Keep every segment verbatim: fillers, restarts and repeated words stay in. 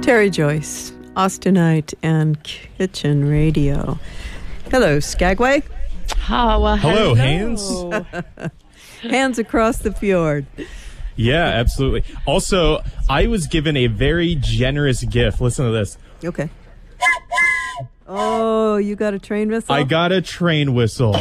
Terry Joyce, Austinite and Kitchen Radio. Hello, Skagway. Oh, well, hello, hello. Hands. Hands across the fjord. Yeah, absolutely. Also, I was given a very generous gift. Listen to this. Okay. Oh, you got a train whistle? I got a train whistle.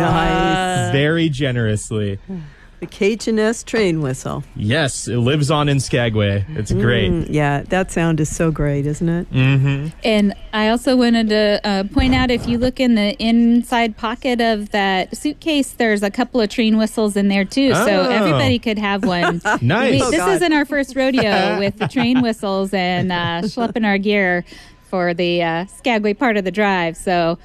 Nice. Very generously. The K H N S train whistle. Yes, it lives on in Skagway. It's great. Mm, yeah, that sound is so great, isn't it? Mm-hmm. And I also wanted to uh, point out, if you look in the inside pocket of that suitcase, there's a couple of train whistles in there too. Oh. So everybody could have one. Nice. We, Oh, this God. isn't our first rodeo with the train whistles and uh, schlepping our gear for the uh, Skagway part of the drive. So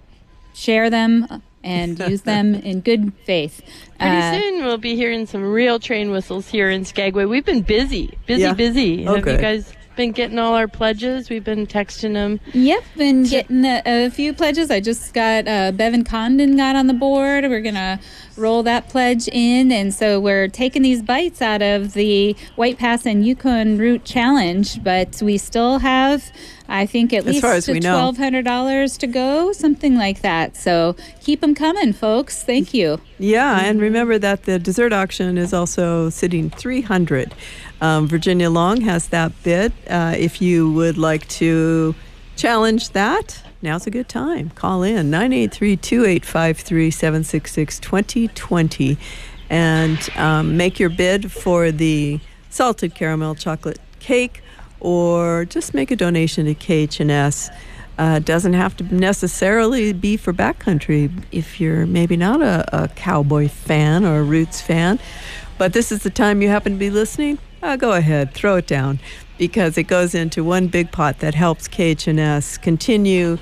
share them and use them in good faith. Pretty Uh, soon we'll be hearing some real train whistles here in Skagway. We've been busy, busy, Yeah. busy. Oh, Have good. you guys been getting all our pledges? We've been texting them. Yep, been getting a, a few pledges. I just got uh, Bevan Condon got on the board. We're gonna roll that pledge in, and so we're taking these bites out of the White Pass and Yukon Route Challenge. But we still have, I think, at As least far as we know. twelve hundred dollars to go, something like that. So keep them coming, folks. Thank you. Yeah, and remember that the dessert auction is also sitting three hundred. Um, Virginia Long has that bid. Uh, if you would like to challenge that, now's a good time. Call in nine eight three, two eight five three, seven six six, two zero two zero and um, make your bid for the salted caramel chocolate cake, or just make a donation to K H N S. Uh, doesn't have to necessarily be for backcountry if you're maybe not a, a cowboy fan or a roots fan, but this is the time you happen to be listening. Uh, go ahead, throw it down, because it goes into one big pot that helps K H N S continue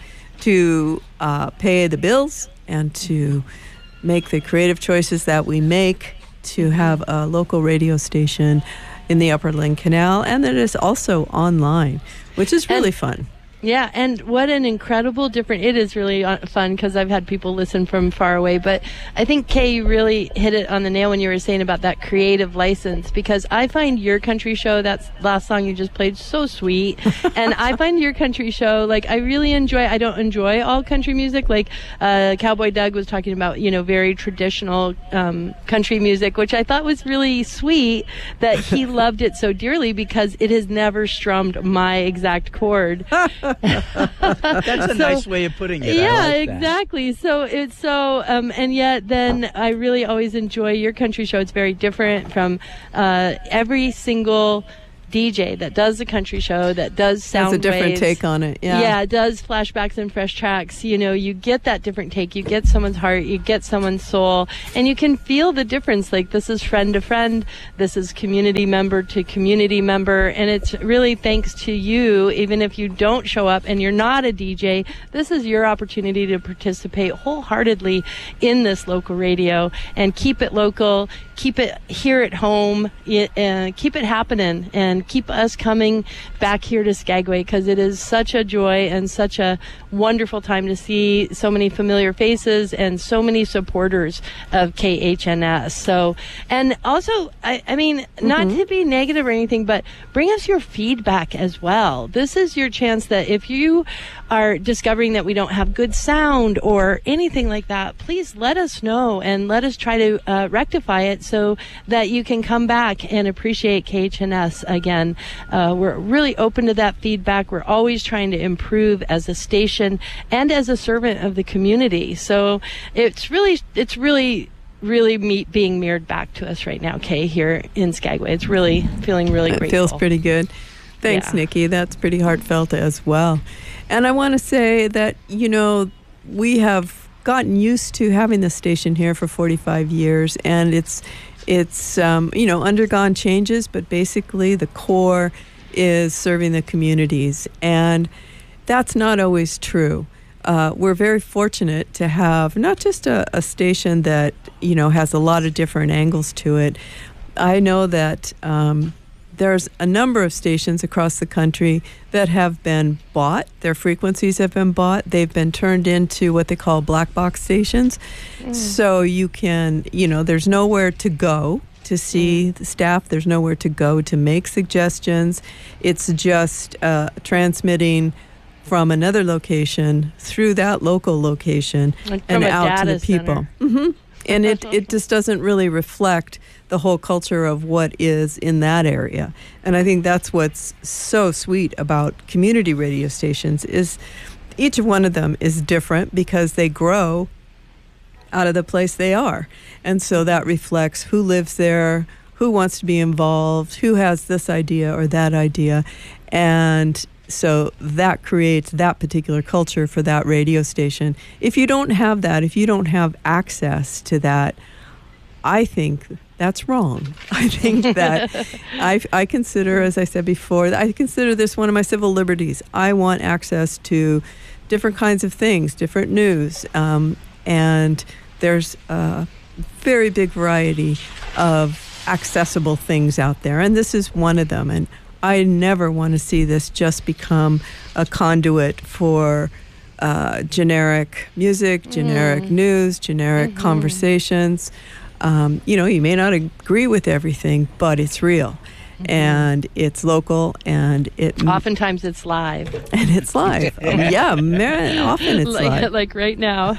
to uh, pay the bills and to make the creative choices that we make to have a local radio station in the Upper Lynn Canal, and that is also online, which is really And- fun. Yeah, and what an incredible different, it is really uh, fun because I've had people listen from far away, but I think, Kay, you really hit it on the nail when you were saying about that creative license, because I find your country show, that last song you just played, so sweet, and I find your country show, like, I really enjoy, I don't enjoy all country music, like uh, Cowboy Doug was talking about, you know, very traditional um, country music, which I thought was really sweet, that he loved it so dearly because it has never strummed my exact chord. That's a So- nice way of putting it. Yeah, I like that. exactly. So it's so, um, and yet then I really always enjoy your country show. It's very different from uh, every single D J that does the country show, that does sound That's a different waves. take on it. Yeah. Yeah, it does flashbacks and fresh tracks. You know, you get that different take. You get someone's heart, you get someone's soul, and you can feel the difference. Like, this is friend to friend, this is community member to community member, and it's really thanks to you, even if you don't show up and you're not a D J, this is your opportunity to participate wholeheartedly in this local radio and keep it local, keep it here at home, y- uh, keep it happening, and keep us coming back here to Skagway, because it is such a joy and such a wonderful time to see so many familiar faces and so many supporters of K H N S. So, and also, I, I mean, not to be negative or anything, but bring us your feedback as well. This is your chance that if you are discovering that we don't have good sound or anything like that, please let us know and let us try to uh, rectify it so that you can come back and appreciate K H N S again. Uh, we're really open to that feedback. We're always trying to improve as a station and as a servant of the community. So it's really, it's really, really meet, being mirrored back to us right now, Kay, here in Skagway. It's really feeling really It grateful. feels pretty good. Thanks, Yeah. Nikki. That's pretty heartfelt as well. And I want to say that, you know, we have gotten used to having the station here for forty-five years, and it's, it's um, you know, undergone changes, but basically the core is serving the communities. And that's not always true. Uh, we're very fortunate to have not just a, a station that, you know, has a lot of different angles to it. I know that um, there's a number of stations across the country that have been bought. Their frequencies have been bought. They've been turned into what they call black box stations. Mm. So you can, you know, there's nowhere to go to see the staff. There's nowhere to go to make suggestions. It's just uh, transmitting from another location through that local location Like and from a out to data the people. hmm And it, it just doesn't really reflect the whole culture of what is in that area. And I think that's what's so sweet about community radio stations is each one of them is different because they grow out of the place they are. And so that reflects who lives there, who wants to be involved, who has this idea or that idea. And so that creates that particular culture for that radio station. If you don't have that, if you don't have access to that, I think that's wrong. I think that I, I consider, as I said before, I consider this one of my civil liberties. I want access to different kinds of things, different news, um, and there's a very big variety of accessible things out there, and this is one of them. And I never want to see this just become a conduit for uh, generic music, generic Mm. news, generic Mm-hmm. conversations. Um, you know, you may not agree with everything, but it's real. Mm-hmm. And it's local, and it Oftentimes it's live. and it's live. Oh, yeah, man, often it's like, live. like right now.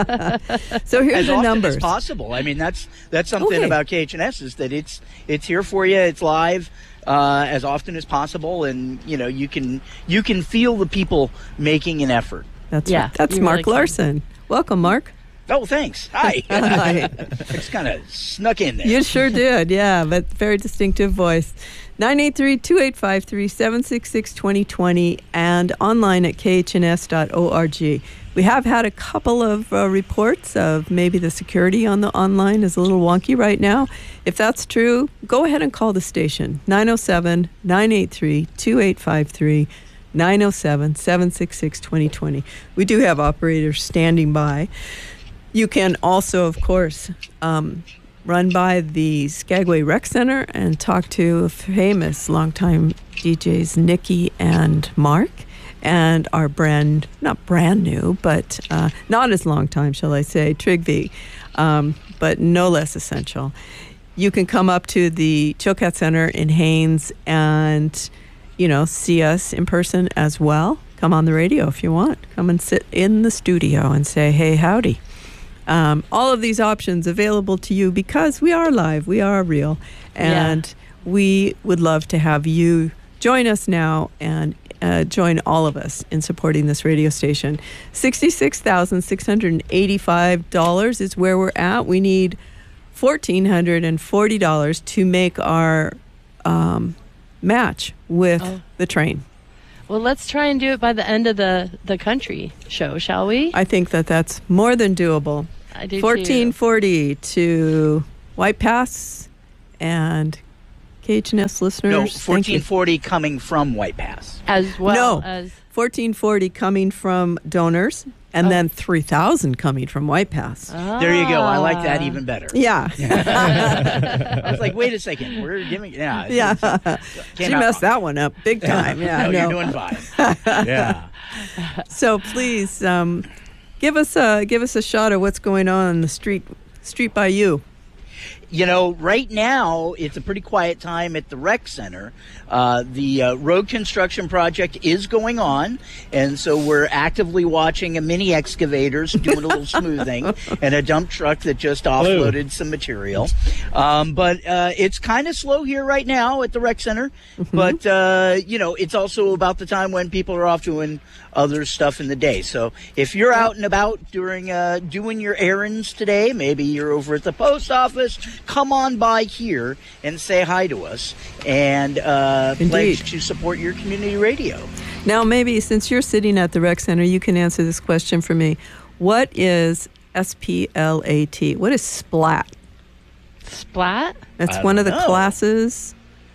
So here's as the often numbers. as possible. I mean, that's that's something Okay. about K H N S is that it's it's here for you. It's live uh, as often as possible, and you know you can you can feel the people making an effort. That's Yeah, right. That's you Mark really can. Larson. Welcome, Mark. Oh, thanks. Hi. Hi. I just kind of snuck in there. You sure did, yeah, but very distinctive voice. nine eight three, two eight five three, seven six six, two zero two zero and online at k h n s dot org. We have had a couple of uh, reports of maybe the security on the online is a little wonky right now. If that's true, go ahead and call the station, nine oh seven, nine eight three, two eight five three, nine oh seven, seven six six, two zero two zero. We do have operators standing by. You can also, of course, um, run by the Skagway Rec Center and talk to famous longtime D Js Nikki and Mark, and our brand, not brand new, but uh, not as long time, shall I say, Trigby, um, but no less essential. You can come up to the Chilkat Center in Haines and, you know, see us in person as well. Come on the radio if you want. Come and sit in the studio and say, hey, howdy. Um, all of these options available to you because we are live, we are real, and Yeah. we would love to have you join us now and uh, join all of us in supporting this radio station. sixty-six thousand six hundred eighty-five dollars is where we're at. We need one thousand four hundred forty dollars to make our um, match with Oh. the train. Well, let's try and do it by the end of the, the country show, shall we? I think that that's more than doable. I do fourteen too. forty to White Pass and K H N S listeners. No, thank you. fourteen forty coming from White Pass. As well No. as... fourteen forty coming from donors, and Oh. then three thousand coming from White Pass. There you go. I like that Ah. even better. Yeah. I was like, wait a second. We're giving. Yeah. Yeah. Came She out messed wrong. that one up big time. Yeah. no, no. you're doing fine. Yeah. So please um, give us a give us a shot of what's going on in the street street by you. You know, right now it's a pretty quiet time at the rec center. Uh, the uh, road construction project is going on, and so we're actively watching a mini excavators doing a little smoothing and a dump truck that just offloaded some material. Um, but uh, it's kind of slow here right now at the rec center. Mm-hmm. But uh, you know, it's also about the time when people are off doing other stuff in the day. So if you're out and about during uh, doing your errands today, maybe you're over at the post office, come on by here and say hi to us and uh, Indeed. pledge to support your community radio. Now, maybe since you're sitting at the rec center, you can answer this question for me. What is S P L A T? What is SPLAT? Splat? That's I one of don't the know. classes.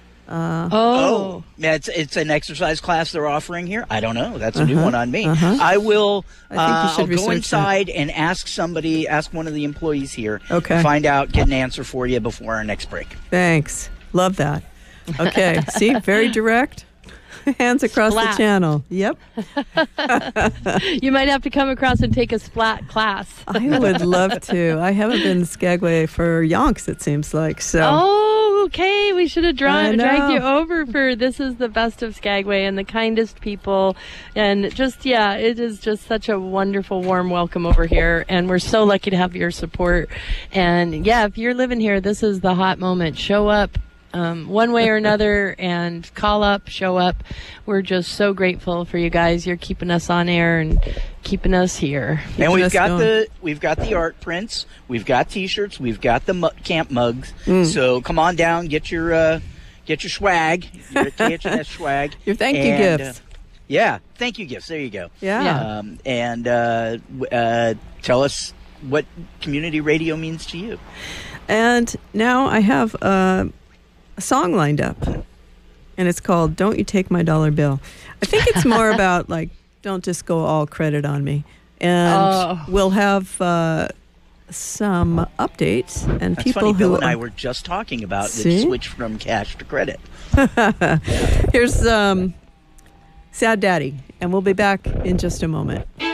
Oh. Yeah, it's it's an exercise class they're offering here. I don't know. That's a new Uh-huh, one on me. uh-huh. I will. I think you uh, should I'll go research inside and ask somebody, ask one of the employees here. Okay. Find out, get an answer for you before our next break. Thanks. Love that. Okay. See, very direct. Hands across Splat. the channel. Yep. You might have to come across and take a splat class. I would love to. I haven't been to Skagway for yonks, it seems like. So. Oh, okay. We should have I drawn, know. dragged you over for This is the Best of Skagway and the kindest people. And just, yeah, it is just such a wonderful, warm welcome over here. And we're so lucky to have your support. And yeah, if you're living here, this is the hot moment. Show up. Um, one way or another, and call up, show up. We're just so grateful for you guys. You're keeping us on air and keeping us here. And Keeping we've us got going. the we've got the art prints, we've got T-shirts, we've got the mu- camp mugs. Mm. So come on down, get your uh, get your swag, your K H N S swag, Your thank you and, gifts. Uh, yeah, thank you gifts. There you go. Yeah. Yeah. Um, and uh, w- uh, tell us what community radio means to you. And now I have uh, a song lined up, and it's called "Don't You Take My Dollar Bill." I think it's more about like, don't just go all credit on me. And Oh. we'll have uh, some updates and That's people funny. Bill who and I were just talking about the See? switch from cash to credit. Here's um, Sad Daddy, and we'll be back in just a moment.